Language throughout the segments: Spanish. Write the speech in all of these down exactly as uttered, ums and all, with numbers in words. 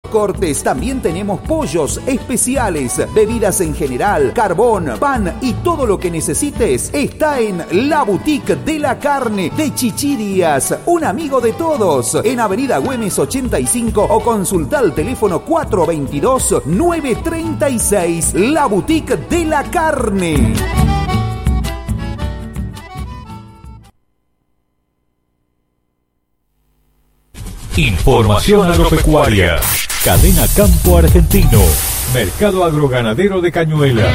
cortes. También tenemos pollos especiales, bebidas en general, carbón, pan y todo lo que necesites está en La Boutique de la Carne de Chichi Díaz, un amigo de todos, en Avenida Güemes ochenta y cinco o consulta el teléfono cuatro veintidós, nueve treinta y seis. La Boutique de la Carne. Información agropecuaria. Cadena Campo Argentino. Mercado agroganadero de Cañuelas.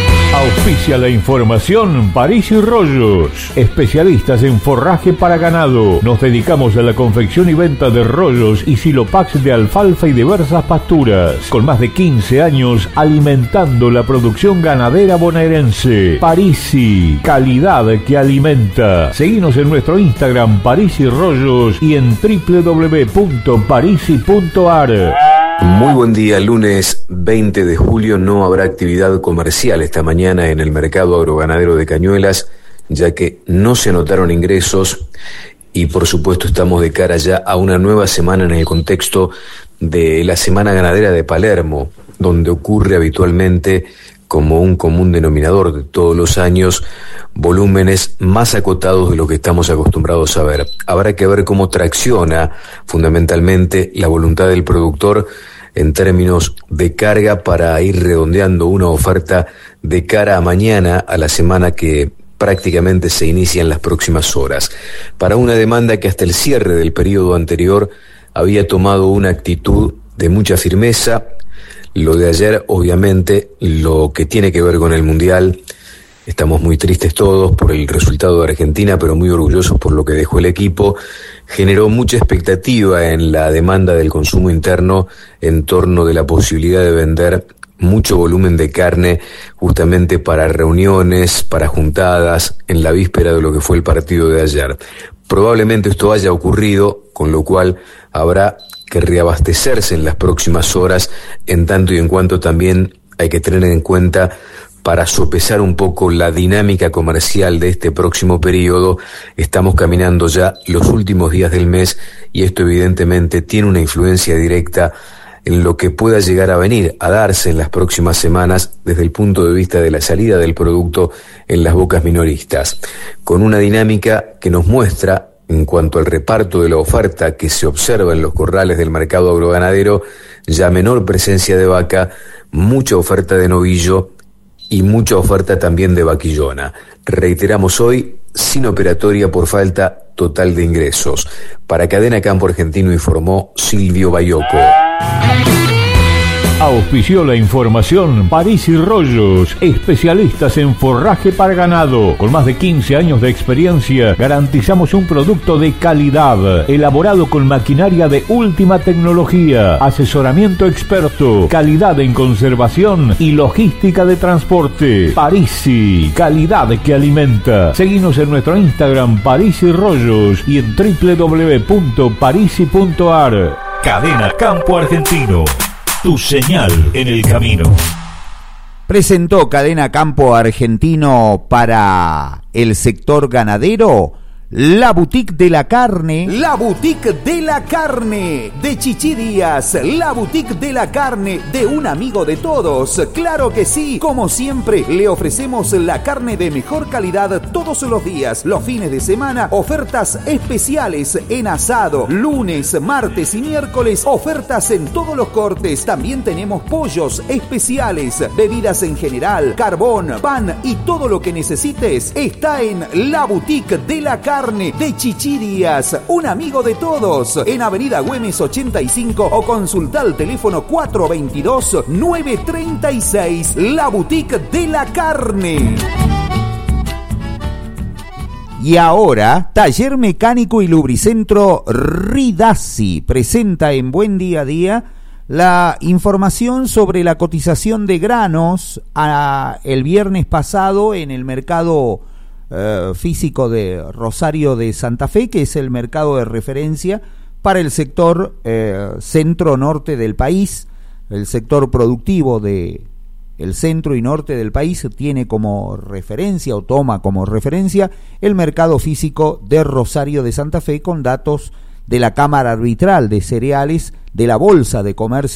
Auspicia la información París y Rollos, especialistas en forraje para ganado. Nos dedicamos a la confección y venta de rollos y silopax de alfalfa y diversas pasturas. Con más de quince años alimentando la producción ganadera bonaerense. Parisi, calidad que alimenta. Seguinos en nuestro Instagram París y Rollos y en doble u doble u doble u punto parisi punto a r. Muy buen día, lunes veinte de julio. No habrá actividad comercial esta mañana en el mercado agroganadero de Cañuelas, ya que no se anotaron ingresos y por supuesto estamos de cara ya a una nueva semana en el contexto de la Semana Ganadera de Palermo, donde ocurre habitualmente, como un común denominador de todos los años, volúmenes más acotados de lo que estamos acostumbrados a ver. Habrá que ver cómo tracciona fundamentalmente la voluntad del productor en términos de carga para ir redondeando una oferta de cara a mañana, a la semana que prácticamente se inicia en las próximas horas. Para una demanda que hasta el cierre del periodo anterior había tomado una actitud de mucha firmeza. Lo de ayer, obviamente, lo que tiene que ver con el Mundial, estamos muy tristes todos por el resultado de Argentina, pero muy orgullosos por lo que dejó el equipo, generó mucha expectativa en la demanda del consumo interno en torno de la posibilidad de vender mucho volumen de carne justamente para reuniones, para juntadas, en la víspera de lo que fue el partido de ayer. Probablemente esto haya ocurrido, con lo cual habrá que reabastecerse en las próximas horas, en tanto y en cuanto también hay que tener en cuenta, para sopesar un poco la dinámica comercial de este próximo periodo, estamos caminando ya los últimos días del mes y esto evidentemente tiene una influencia directa en lo que pueda llegar a venir a darse en las próximas semanas desde el punto de vista de la salida del producto en las bocas minoristas, con una dinámica que nos muestra, en cuanto al reparto de la oferta que se observa en los corrales del mercado agroganadero, ya menor presencia de vaca, mucha oferta de novillo y mucha oferta también de vaquillona. Reiteramos hoy, sin operatoria por falta total de ingresos. Para Cadena Campo Argentino informó Silvio Bayoco. Auspició la información París y Rollos, especialistas en forraje para ganado. Con más de quince años de experiencia, garantizamos un producto de calidad, elaborado con maquinaria de última tecnología, asesoramiento experto, calidad en conservación y logística de transporte. Parisi, calidad que alimenta. Seguinos en nuestro Instagram París y Rollos y en doble u doble u doble u punto parisi punto a r. Cadena Campo Argentino. Tu señal en el camino. Presentó Cadena Campo Argentino para el sector ganadero La Boutique de la Carne. La Boutique de la Carne de Chichi Díaz. La Boutique de la Carne de un amigo de todos. Claro que sí. Como siempre, le ofrecemos la carne de mejor calidad todos los días. Los fines de semana, ofertas especiales en asado. Lunes, martes y miércoles, ofertas en todos los cortes. También tenemos pollos especiales, bebidas en general, carbón, pan y todo lo que necesites está en La Boutique de la Carne de Chichi Díaz, un amigo de todos, en Avenida Güemes ochenta y cinco o consulta el teléfono cuatro veintidós, nueve treinta y seis. La Boutique de la Carne. Y ahora, Taller Mecánico y Lubricentro Ridassi presenta en Buen Día a Día la información sobre la cotización de granos a el viernes pasado en el mercado Uh, físico de Rosario de Santa Fe, que es el mercado de referencia para el sector uh, centro-norte del país. El sector productivo de el centro y norte del país tiene como referencia o toma como referencia el mercado físico de Rosario de Santa Fe, con datos de la Cámara Arbitral de Cereales de la Bolsa de Comercio